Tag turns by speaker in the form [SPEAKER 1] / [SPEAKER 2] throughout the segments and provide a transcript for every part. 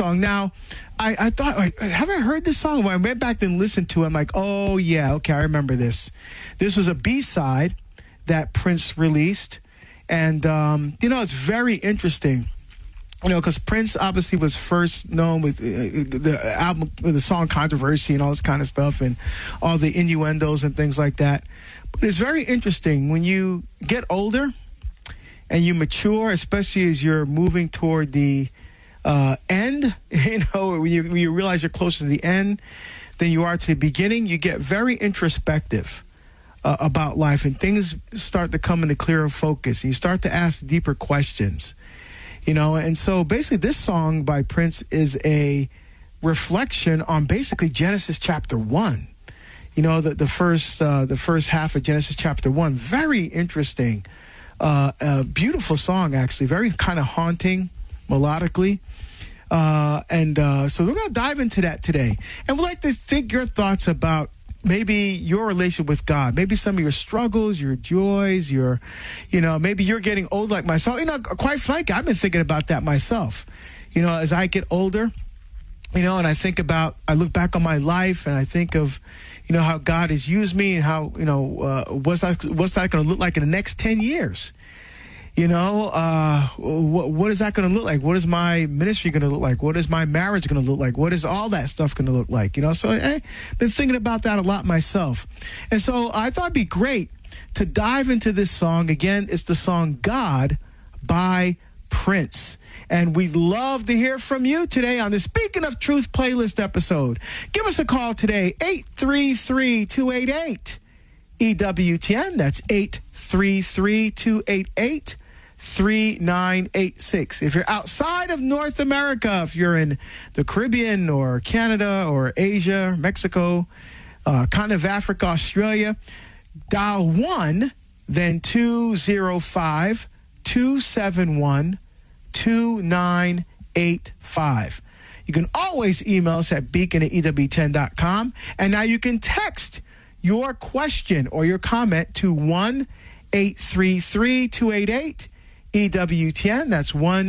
[SPEAKER 1] song. Now, I thought, like, have I heard this song? When I went back and listened to it, I'm like, oh, yeah, okay, I remember this. This was a B-side that Prince released. And, it's very interesting. Because Prince obviously was first known with the album, with the song Controversy and all this kind of stuff and all the innuendos and things like that. But it's very interesting when you get older and you mature, especially as you're moving toward the end, when you realize you're closer to the end than you are to the beginning, you get very introspective about life, and things start to come into clearer focus. And you start to ask deeper questions. And so basically this song by Prince is a reflection on basically Genesis chapter 1. The first half of Genesis chapter 1. Very interesting, beautiful song, actually. Very kind of haunting melodically. So we're going to dive into that today. And we'd like to think your thoughts about maybe your relationship with God, maybe some of your struggles, your joys, maybe you're getting old like myself. Quite frankly, I've been thinking about that myself. As I get older, and I look back on my life and I think of, how God has used me and how, what's that going to look like in the next 10 years? What is that going to look like? What is my ministry going to look like? What is my marriage going to look like? What is all that stuff going to look like? So I've been thinking about that a lot myself. And so I thought it'd be great to dive into this song. Again, it's the song God by Prince. And we'd love to hear from you today on the Speaking of Truth playlist episode. Give us a call today, 833-288-EWTN. That's 833-288-3986. If you're outside of North America, if you're in the Caribbean or Canada or Asia, Mexico, continent of Africa, Australia, dial 1, then 205-271-2985. You can always email us at beacon@ewtn.com. And now you can text your question or your comment to 1-833-288-EWTN. That's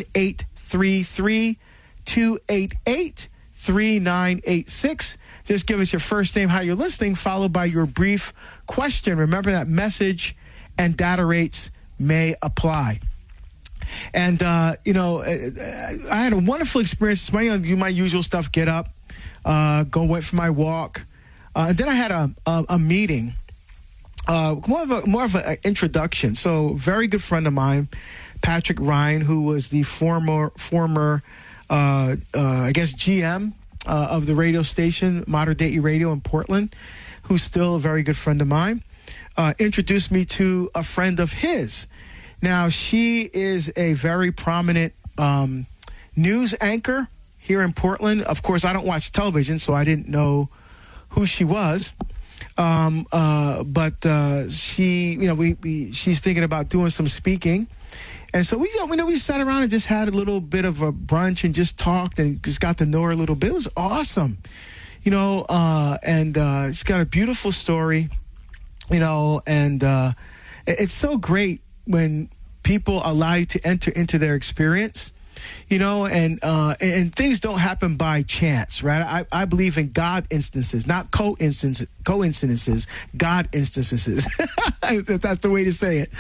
[SPEAKER 1] 1-833-288-3986. Just give us your first name, how you're listening, followed by your brief question. Remember that message and data rates may apply. And, I had a wonderful experience. It's my usual stuff, get up, went for my walk. And then I had a meeting, more of an introduction. So very good friend of mine, Patrick Ryan, who was the former GM of the radio station, Modern Day Radio in Portland, who's still a very good friend of mine, introduced me to a friend of his. Now, she is a very prominent news anchor here in Portland. Of course, I don't watch television, so I didn't know who she was. But she, she's thinking about doing some speaking. And so we sat around and just had a little bit of a brunch and just talked and just got to know her a little bit. It was awesome, and she's got a beautiful story, and it's so great when people allow you to enter into their experience, and things don't happen by chance, right? I believe in God instances, not coincidences, God instances. That's the way to say it,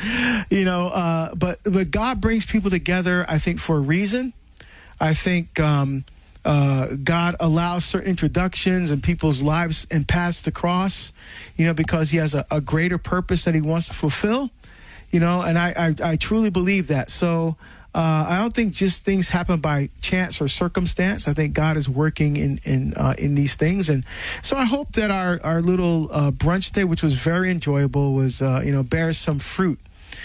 [SPEAKER 1] but God brings people together, I think, for a reason. I think God allows certain introductions in people's lives and paths to cross, because he has a greater purpose that he wants to fulfill, and I truly believe that. So I don't think just things happen by chance or circumstance. I think God is working in these things. And so I hope that our little brunch day, which was very enjoyable, was, bears some fruit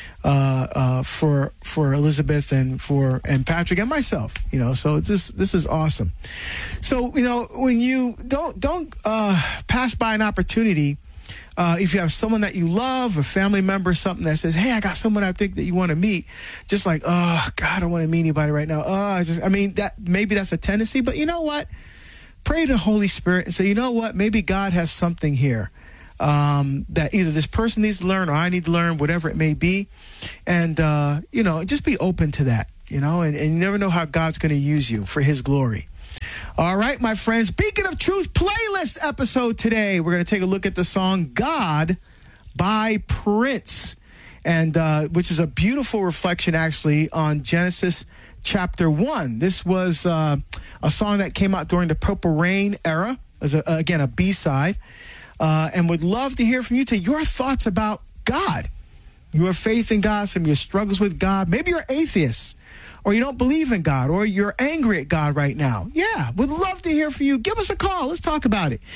[SPEAKER 1] for Elizabeth and Patrick and myself, so this is awesome. So, when you don't pass by an opportunity, if you have someone that you love, a family member, something that says, hey, I got someone I think that you want to meet, just like, oh God, I don't want to meet anybody right now. Maybe that's a tendency, but you know what? Pray to the Holy Spirit and say, you know what? Maybe God has something here that either this person needs to learn or I need to learn, whatever it may be. And, just be open to that, and you never know how God's going to use you for his glory. All right, my friends. Beacon of Truth playlist episode today. We're going to take a look at the song God by Prince, and which is a beautiful reflection, actually, on Genesis chapter 1. This was a song that came out during the Purple Rain era. It was, again, a B-side. And would love to hear from you today, your thoughts about God, your faith in God, some of your struggles with God. Maybe you're atheist, or you don't believe in God, or you're angry at God right now. Yeah, would love to hear from you. Give us a call. Let's talk about it.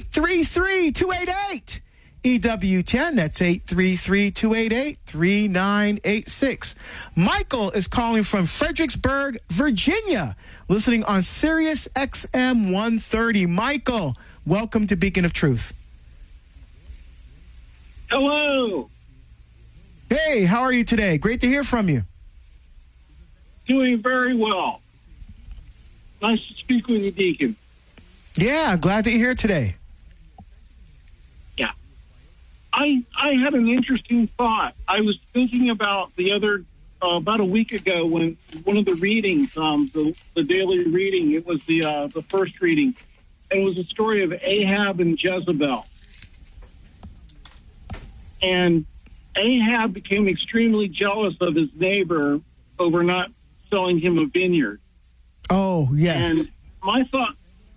[SPEAKER 1] 833-288-EW10. That's 833-288-3986. Michael is calling from Fredericksburg, Virginia, listening on Sirius XM 130. Michael, welcome to Beacon of Truth.
[SPEAKER 2] Hello.
[SPEAKER 1] Hey, how are you today? Great to hear from you.
[SPEAKER 2] Doing very well. Nice to speak with you, Deacon.
[SPEAKER 1] Yeah, glad that you're here today.
[SPEAKER 2] Yeah. I had an interesting thought. I was thinking about about a week ago when one of the readings, the daily reading, it was the first reading, and it was a story of Ahab and Jezebel. And Ahab became extremely jealous of his neighbor over not selling him a vineyard.
[SPEAKER 1] Oh, yes.
[SPEAKER 2] And my thought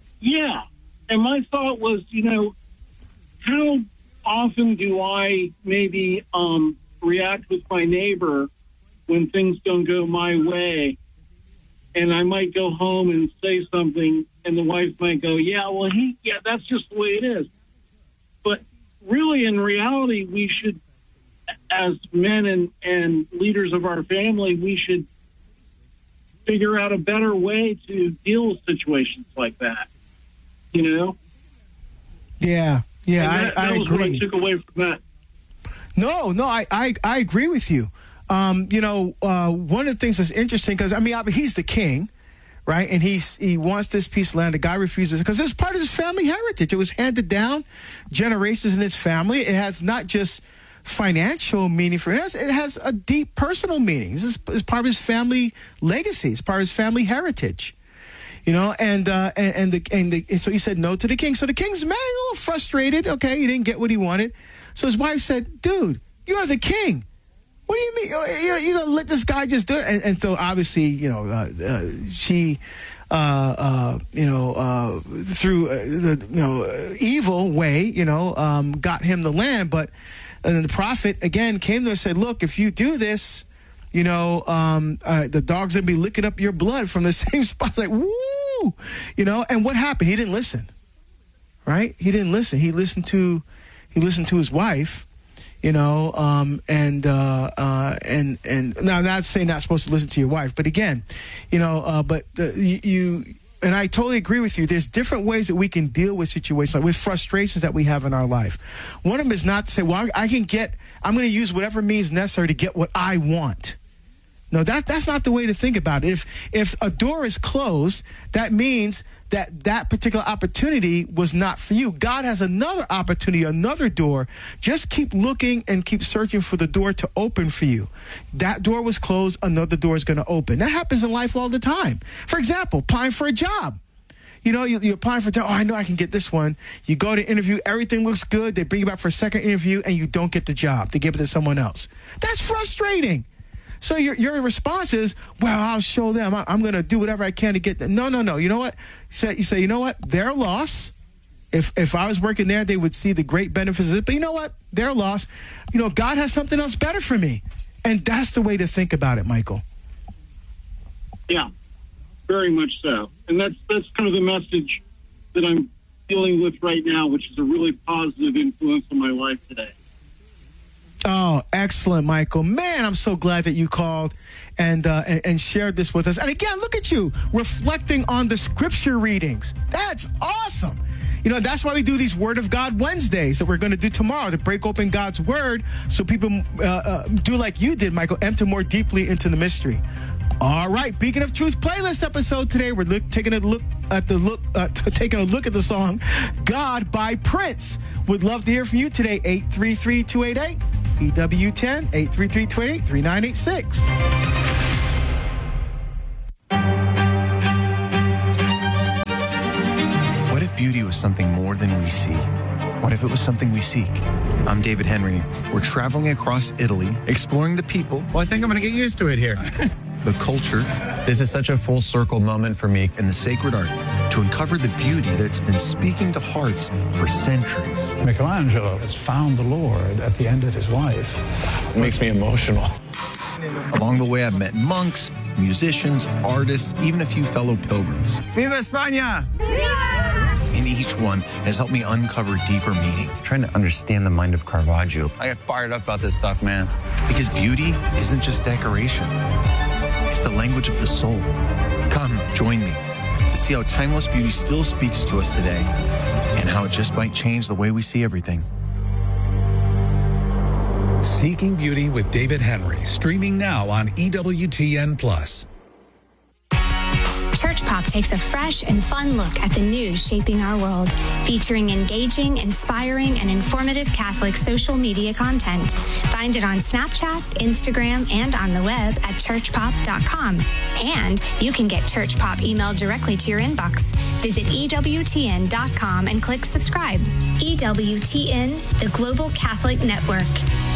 [SPEAKER 2] was, how often do I maybe react with my neighbor when things don't go my way? And I might go home and say something, and the wife might go, that's just the way it is. But really, in reality, we should, as men and leaders of our family, we should figure out a better way to deal with situations like that.
[SPEAKER 1] Yeah, I
[SPEAKER 2] was
[SPEAKER 1] agree.
[SPEAKER 2] What I took away from that.
[SPEAKER 1] No, I agree with you. One of the things that's interesting, because he's the king, right? And he wants this piece of land. The guy refuses because it's part of his family heritage. It was handed down generations in his family. It has not just financial meaning for him. It has a deep personal meaning. This is part of his family legacy. It's part of his family heritage. So he said no to the king. So the king's mad, a little frustrated. Okay, he didn't get what he wanted. So his wife said, "Dude, you're the king. What do you mean? You're gonna let this guy just do it?" And so obviously, she, through the evil way, got him the land. But the prophet again came to her and said, "Look, if you do this, the dog's gonna be licking up your blood from the same spot." Like, woo, And what happened? He didn't listen. Right? He didn't listen. He listened to his wife. And now I'm not saying not supposed to listen to your wife, but again, and I totally agree with you. There's different ways that we can deal with situations, like with frustrations that we have in our life. One of them is not to say, well, I'm going to use whatever means necessary to get what I want. No, that's not the way to think about it. If a door is closed, that means that particular opportunity was not for you. God has another opportunity, another door. Just keep looking and keep searching for the door to open for you. That door was closed, another door is going to open. That happens in life all the time. For example, applying for a job. You're applying for a job. Oh, I know I can get this one. You go to interview, everything looks good. They bring you back for a second interview, and you don't get the job. They give it to someone else. That's frustrating. So your response is, well, I'll show them. I'm going to do whatever I can to get them. No. You know what? You say, you know what? Their loss. If I was working there, they would see the great benefits of it. But you know what? Their loss. God has something else better for me. And that's the way to think about it, Michael.
[SPEAKER 2] Yeah, very much so. And that's kind of the message that I'm dealing with right now, which is a really positive influence on my life today.
[SPEAKER 1] Oh, excellent, Michael. Man, I'm so glad that you called and shared this with us. And again, look at you reflecting on the scripture readings. That's awesome. That's why we do these Word of God Wednesdays that we're going to do tomorrow to break open God's Word so people do like you did, Michael, enter more deeply into the mystery. All right, Beacon of Truth playlist episode today. We're taking a look at the song "God" by Prince. Would love to hear from you today. 833-288 EW10 833-288-3986.
[SPEAKER 3] beauty was something more than we see? What if it was something we seek? I'm David Henry. We're traveling across Italy, exploring the people.
[SPEAKER 4] Well, I think I'm going to get used to it here.
[SPEAKER 3] The culture.
[SPEAKER 4] This is such a full circle moment for me.
[SPEAKER 3] And the sacred art to uncover the beauty that's been speaking to hearts for centuries.
[SPEAKER 5] Michelangelo has found the Lord at the end of his life.
[SPEAKER 4] It makes me emotional.
[SPEAKER 3] Along the way, I've met monks, musicians, artists, even a few fellow pilgrims.
[SPEAKER 4] Viva España!
[SPEAKER 3] And each one has helped me uncover deeper meaning.
[SPEAKER 4] Trying to understand the mind of Caravaggio. I get fired up about this stuff, man.
[SPEAKER 3] Because beauty isn't just decoration. It's the language of the soul. Come, join me to see how timeless beauty still speaks to us today and how it just might change the way we see everything.
[SPEAKER 6] Seeking Beauty with David Henry, streaming now on EWTN+.
[SPEAKER 7] Church Pop takes a fresh and fun look at the news shaping our world, featuring engaging, inspiring, and informative Catholic social media content. Find it on Snapchat, Instagram, and on the web at churchpop.com. And you can get Church Pop emailed directly to your inbox. Visit EWTN.com and click subscribe. EWTN, the Global Catholic Network.